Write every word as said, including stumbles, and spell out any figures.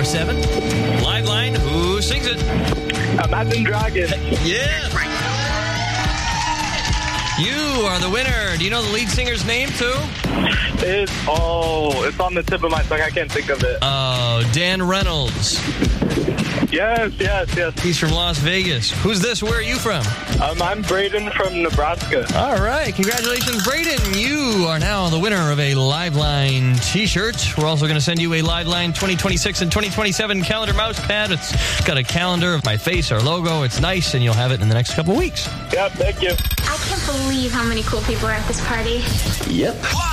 seven. Live line, who sings it? Imagine Dragons. Yeah. You are the winner. Do you know the lead singer's name, too? It's, oh, it's on the tip of my tongue. I can't think of it. Oh, Dan Reynolds. Yes, yes, yes. He's from Las Vegas. Who's this? Where are you from? Um, I'm Braden from Nebraska. All right. Congratulations, Braden. You are now the winner of a Liveline t-shirt. We're also going to send you a Liveline twenty twenty-six and twenty twenty-seven calendar mouse pad. It's got a calendar of my face, our logo. It's nice, and you'll have it in the next couple weeks. Yep, thank you. I can't believe how many cool people are at this party. Yep.